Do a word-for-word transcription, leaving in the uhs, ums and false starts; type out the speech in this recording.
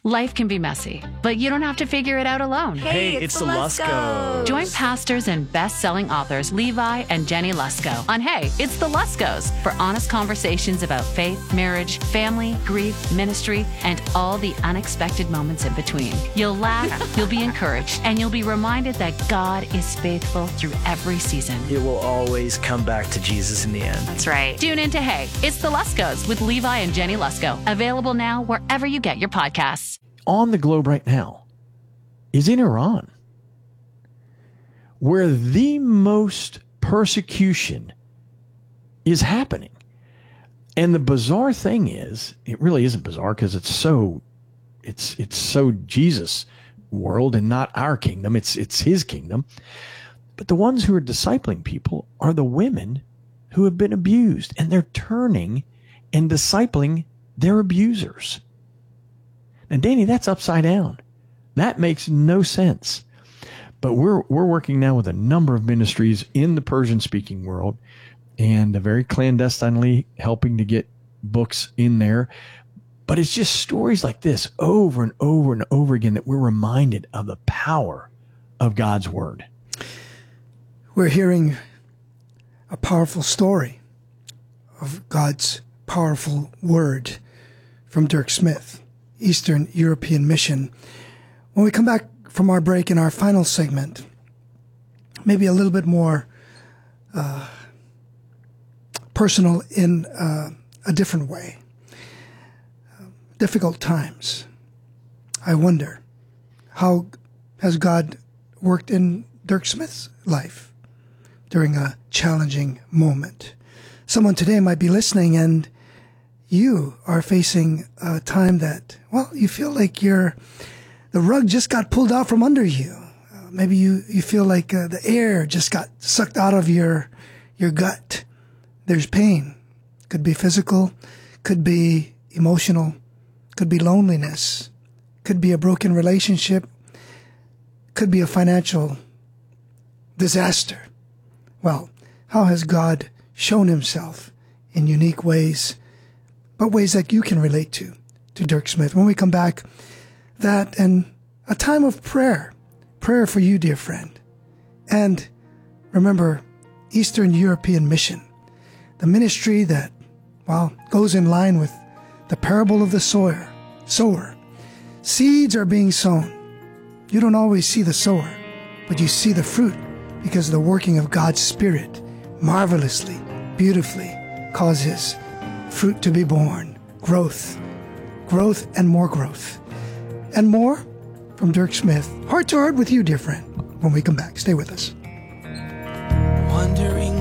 Life can be messy, but you don't have to figure it out alone. Hey, it's, it's the Luskos. Join pastors and best-selling authors Levi and Jenny Lusko on Hey, It's the Luskos for honest conversations about faith, marriage, family, grief, ministry, and all the unexpected moments in between. You'll laugh, you'll be encouraged, and you'll be reminded that God is faithful through every season. It will always come back to Jesus in the end. That's right. Tune in to Hey, It's the Luskos with Levi and Jenny Lusko. Available now wherever you get your podcasts. On the globe right now is in Iran, where the most persecution is happening. And the bizarre thing is, it really isn't bizarre because it's so, it's it's so Jesus world and not our kingdom. It's it's his kingdom. But the ones who are discipling people are the women who have been abused, and they're turning and discipling their abusers. And Danny, that's upside down. That makes no sense. But we're we're working now with a number of ministries in the Persian-speaking world, and very clandestinely helping to get books in there. But it's just stories like this over and over and over again that we're reminded of the power of God's word. We're hearing a powerful story of God's powerful word from Dirk Smith, Eastern European Mission. When we come back from our break in our final segment, maybe a little bit more uh, personal in uh, a different way. Uh, difficult times. I wonder, how has God worked in Dirk Smith's life during a challenging moment? Someone today might be listening and you are facing a time that, well, you feel like you're, the rug just got pulled out from under you. Uh, maybe you, you feel like uh, the air just got sucked out of your, your gut. There's pain. Could be physical, could be emotional, could be loneliness, could be a broken relationship, could be a financial disaster. Well, how has God shown himself in unique ways, but ways that you can relate to, to Dirk Smith? When we come back, that and a time of prayer, prayer for you, dear friend. And remember, Eastern European Mission, the ministry that, well, goes in line with the parable of the sower. sower. Seeds are being sown. You don't always see the sower, but you see the fruit because the working of God's Spirit marvelously, beautifully causes fruit to be born, growth, growth and more growth. And more from Dirk Smith. Heart to heart with you, dear friend, when we come back. Stay with us. Wondering